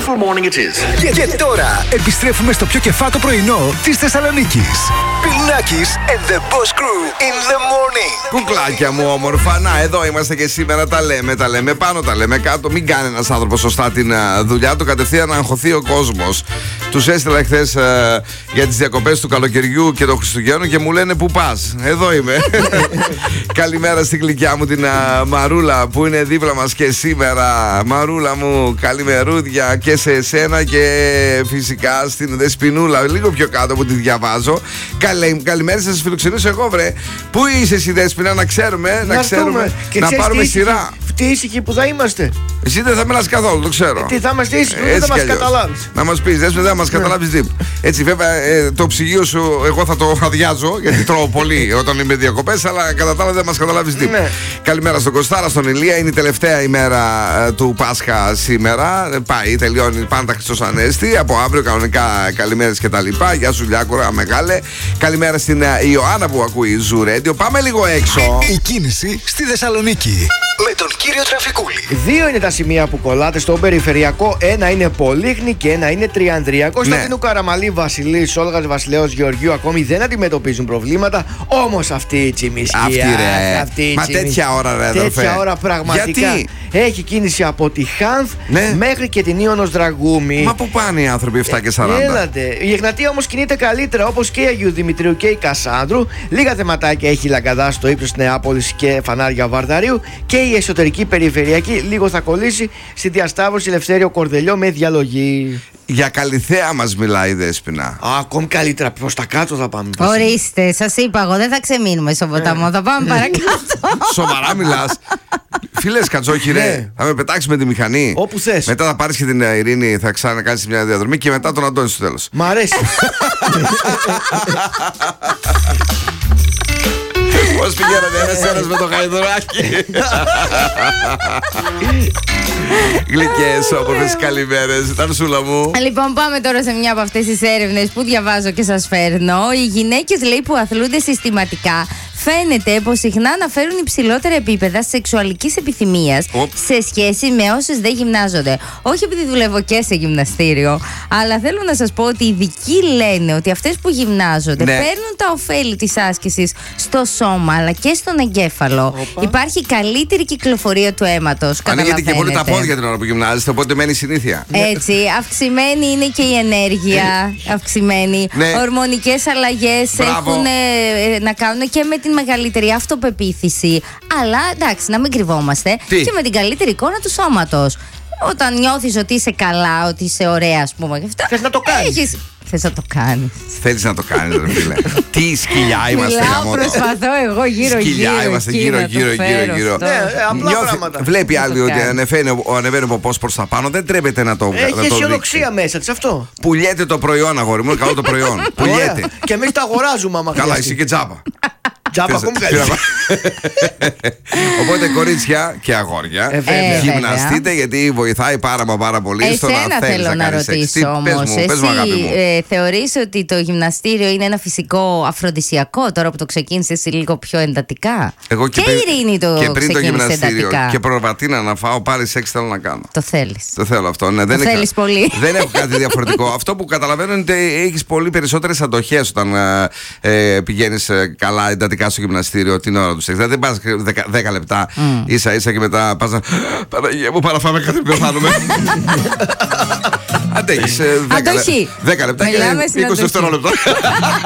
beautiful morning it is. Και τώρα επιστρέφουμε στο πιο κεφάτο πρωινό της Θεσσαλονίκης. Πιλνάκης and the Boss Crew in the morning. Κουκλάκια μου όμορφα, να εδώ είμαστε και σήμερα. Τα λέμε πάνω, τα λέμε κάτω. Μην κάνει ένας άνθρωπος σωστά την δουλειά του, κατευθείαν να αγχωθεί ο κόσμος. Τους έστειλα χθες για τις διακοπές του καλοκαιριού και των Χριστουγέννων και μου λένε πού πας. Εδώ είμαι. Καλημέρα στην γλυκιά μου την Μαρούλα που είναι δίπλα μας και σήμερα. Μαρούλα μου, καλημερούδια και σε εσένα και φυσικά στην Δεσποινούλα. Λίγο πιο κάτω που τη διαβάζω. Καλημέρα, σας φιλοξενήσω εγώ, βρε. Πού είσαι εσύ, Δέσποινα, να ξέρουμε, να πάρουμε σειρά. Τι ήσυχοι που θα είμαστε. Εσύ δεν θα μιλάς καθόλου, το ξέρω. Τι θα είμαστε ήσυχοι, δεν θα μας καταλάβεις. Να μας πεις, Δέσποινα, δεν θα μας καταλάβεις τίποτα. Έτσι, βέβαια, το ψυγείο σου εγώ θα το αδειάζω, γιατί τρώω πολύ όταν είμαι διακοπές, αλλά κατά τα άλλα δεν μας καταλάβεις τίποτα. Ναι. Καλημέρα στον Κωστάρα, στον Ηλία. Είναι η τελευταία ημέρα του Πάσχα σήμερα. Πάει, τελειώνει πάντα Χριστός Ανέστη. Από αύριο κανονικά καλημέρες και τα λοιπά. Γεια σου, Λιάκορα, μεγάλε. Καλημέρα στην Ιωάννα που ακούει Ζου Radio. Πάμε λίγο έξω. Η κίνηση στη Θεσσαλονίκη. Με τον κύριο Τραφικούλη. Δύο είναι τα σημεία που κολλάτε στον περιφερειακό. Ένα είναι Πολύχνη και ένα είναι Τριανδρία. Κωνσταντίνου Καραμαλή, Βασιλής, Όλγας, Βασιλέος, Γεωργίου ακόμη δεν αντιμετωπίζουν προβλήματα. Όμως αυτή η τσιμισκιά. Μα τέτοια ώρα, ρε αδερφέ. Τέτοια ώρα πραγματικά. Γιατί? Έχει κίνηση από τη Χάνθ μέχρι και την Ίωνος Δραγούμη. Μα πού πάνε οι άνθρωποι 7 και 40. Έλατε. Η Εγνατία όμως κινείται καλύτερα, όπως και η Αγίου Δημητρίου και η Κασάνδρου. Λίγα θεματάκια έχει Λαγκαδά στο ύψος Νεάπολης και Φανάρια Βαρδαρίου. Και η εσωτερική περιφερειακή λίγο θα κολλήσει στη διασταύρωση Ελευθέριο Κορδελιό με διαλογή. Για Καλιθέα μας μιλάει η Δέσποινα. Ακόμη καλύτερα, προς τα κάτω θα πάμε. Ορίστε, σας είπα εγώ, δεν θα ξεμείνουμε στο ποταμό, θα πάμε παρακάτω. Σοβαρά μιλάς? Φίλε Κατσόχη, ρε, θα με πετάξει με τη μηχανή. Όπου θες. Μετά θα πάρεις και την Ειρήνη, θα ξανακάνεις μια διαδρομή και μετά τον Αντώνη στο τέλος. Μ' αρέσει. Πώς πηγαίνατε ένας με το γαϊδουράκι. Γλυκές, όμορφες καλημέρες. Ήταν Σούλα μου. Λοιπόν, πάμε τώρα σε μια από αυτές τις έρευνες που διαβάζω και σας φέρνω. Οι γυναίκες, λέει, που αθλούνται συστηματικά φαίνεται πως συχνά αναφέρουν υψηλότερα επίπεδα σεξουαλικής επιθυμίας σε σχέση με όσες δεν γυμνάζονται. Όχι επειδή δουλεύω και σε γυμναστήριο, αλλά θέλω να σας πω ότι οι ειδικοί λένε ότι αυτές που γυμνάζονται παίρνουν τα ωφέλη της άσκησης στο σώμα αλλά και στον εγκέφαλο. Υπάρχει καλύτερη κυκλοφορία του αίματος. Ανοίγεται και πολύ τα πόδια την ώρα που γυμνάζεστε, οπότε μένει συνήθεια. Έτσι, αυξημένη είναι και η ενέργεια. Αυξημένη. Ορμονικές αλλαγές έχουν να κάνουν και με την μεγαλύτερη αυτοπεποίθηση. Αλλά εντάξει, να μην κρυβόμαστε. Και με την καλύτερη εικόνα του σώματος. Όταν νιώθεις ότι είσαι καλά, ότι είσαι ωραία, ας πούμε. Θες να το κάνεις. Θες να το κάνεις. Θέλεις να το κάνεις, ρε φίλε. Τι σκυλιά είμαστε, γαμώτο. Προσπαθώ εγώ γύρω-γύρω. Σκυλιά είμαστε, γύρω-γύρω. Απλά πράγματα. Βλέπει άλλη ότι ανεβαίνει ο ποπός προς τα πάνω, δεν τρέπεται να το δείξει. Έχει αισιοδοξία μέσα της αυτό. Πουλιέται το προϊόν, αγόρι μου, είναι καλό το προϊόν. Πουλιέται. Και εμείς τα αγοράζουμε άμα καλά, εσύ και τζάπα. Τζάπα, ακόμη καλύτερα. Οπότε, κορίτσια και αγόρια, γυμναστείτε γιατί βοηθάει πάρα πολύ στο να θέλεις να κάνεις σεξ. Πες μου, αγάπη μου. Θεωρείς ότι το γυμναστήριο είναι ένα φυσικό αφροδισιακό τώρα που το ξεκίνησες λίγο πιο εντατικά? Εγώ και η Ειρήνη το ξεκίνησε εντατικά. Και προβατίνα να φάω, πάλι σεξ θέλω να κάνω. Το θέλεις? Το θέλω αυτό, ναι. Το θέλεις πολύ. Δεν έχω κάτι διαφορετικό. Αυτό που καταλαβαίνω είναι ότι έχεις πολύ περισσότερες αντοχές όταν πηγαίνεις καλά εντατικά στο γυμναστήριο την ώρα του σεξ. Δηλαδή δεν πας 10 λεπτά ίσα-ίσα και μετά πας να. Παναγία μου, παραφάμε κάτι που πεθάνουμε. Αντέχεις 10 λεπτά και 20 δευτερόλεπτα.